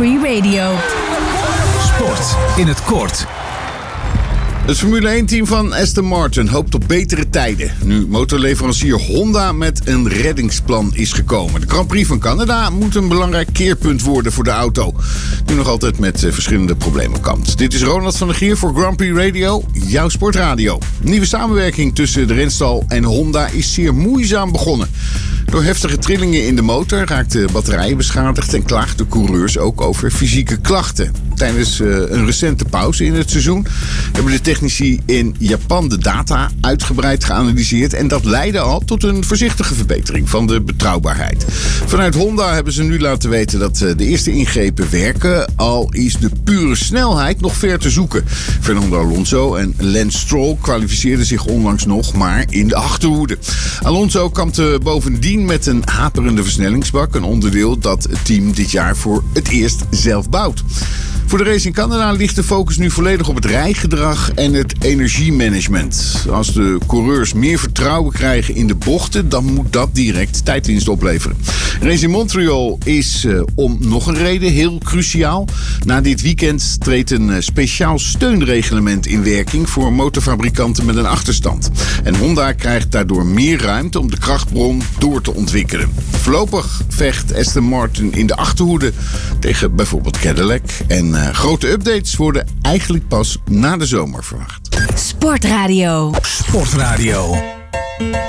Free Radio. Sport in het kort. Het Formule 1-team van Aston Martin hoopt op betere tijden. Nu motorleverancier Honda met een reddingsplan is gekomen. De Grand Prix van Canada moet een belangrijk keerpunt worden voor de auto. Nu nog altijd met verschillende problemen kampt. Dit is Ronald van der Gier voor Grand Prix Radio, jouw sportradio. Nieuwe samenwerking tussen de renstal en Honda is zeer moeizaam begonnen. Door heftige trillingen in de motor raakten batterijen beschadigd en klaagden coureurs ook over fysieke klachten. Tijdens een recente pauze in het seizoen hebben de technici in Japan de data uitgebreid geanalyseerd en dat leidde al tot een voorzichtige verbetering van de betrouwbaarheid. Vanuit Honda hebben ze nu laten weten dat de eerste ingrepen werken, al is de pure snelheid nog ver te zoeken. Fernando Alonso en Lance Stroll kwalificeerden zich onlangs nog, maar in de achterhoede. Alonso kampte bovendien met een haperende versnellingsbak, een onderdeel dat het team dit jaar voor het eerst zelf bouwt. Voor de race in Canada ligt de focus nu volledig op het rijgedrag en het energiemanagement. Als de coureurs meer vertrouwen krijgen in de bochten, dan moet dat direct tijdwinst opleveren. De race in Montreal is om nog een reden heel cruciaal. Na dit weekend treedt een speciaal steunreglement in werking voor motorfabrikanten met een achterstand. En Honda krijgt daardoor meer ruimte om de krachtbron door te ontwikkelen. Voorlopig vecht Aston Martin in de achterhoede tegen bijvoorbeeld Cadillac. En grote updates worden eigenlijk pas na de zomer verwacht. Sportradio. Sportradio.